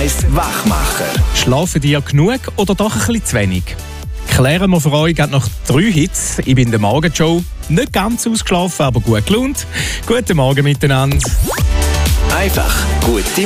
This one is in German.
1 Wachmacher. Schlafen dir genug oder doch ein bisschen zu wenig? Klären wir für euch gerade nach 3 Hits. Ich bin der Morgenshow. Nicht ganz ausgeschlafen, aber gut gelaunt. Guten Morgen miteinander. Einfach gute